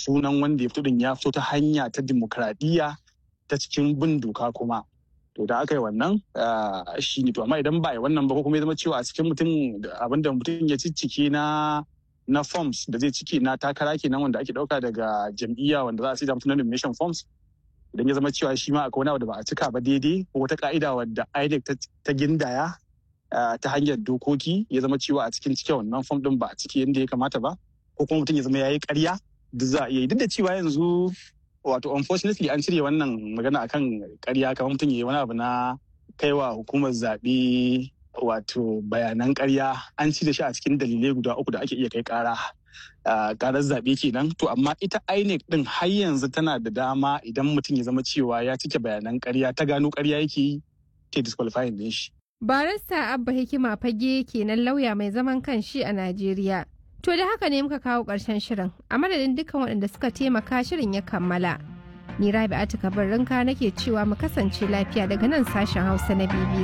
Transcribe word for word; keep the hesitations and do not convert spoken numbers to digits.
sunan wanda ya fito din ya fito ta hanya ta dimokuraɗiyya ta cikin bin doka kuma. To da aka yi wannan shi ne to amma idan ba a yi wannan ba ko kuma ya zama cewa a cikin mutum abinda mutum ya ciccike na na forms da zai ciki na takara kenan wanda ake dauka daga jam'iyya wanda za a sai mutum na nomination forms idan ya zama cewa shi ma akwai wani abu da ba a cika ba daidai ko wata ka'ida wadda I N E C ta gindaya ta hanyar dokoki ya zama cewa a cikin cike wannan form din ba a ciki yadda ya kamata ba ko kuma mutum ya zama yayi ƙarya duk za a iya yi duk da cewa yanzu wato unfortunately an cire wannan magana akan ƙarya kamar mutum yayi wani abu na kaiwa hukumar zaɓe wato bayanan ƙarya an cire shi a cikin dalilai guda uku da ake iya kai ƙara ƙarar zaɓe kenan to amma ita I N E C din har yanzu tana da dama idan mutum ya zama cewa ya cike bayanan ƙarya ta gano ƙarya yake yi ta disqualifying din shi. Barista Abba Hikima Fage kenan lauya mai zaman kanshi a Najeriya. To da haka ne muka kawo ƙarshen shirin a madadin dukkan waɗanda suka taimaka shirin ya kammala. Ni Rabi'atu Kabir Rinka nake cewa mu kasance lafiya daga nan sashen Hausa na B B C.